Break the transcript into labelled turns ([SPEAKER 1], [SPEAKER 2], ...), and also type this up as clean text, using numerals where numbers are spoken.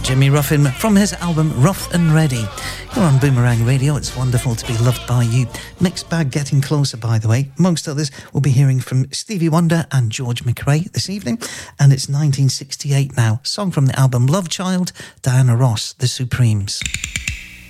[SPEAKER 1] Jimmy Ruffin from his album Rough and Ready. You're on Boomerang Radio. It's wonderful to be loved by you. Mixed bag getting closer, by the way. Amongst others, we'll be hearing from Stevie Wonder and George McRae this evening. And it's 1968 now. Song from the album Love Child, Diana Ross, The Supremes.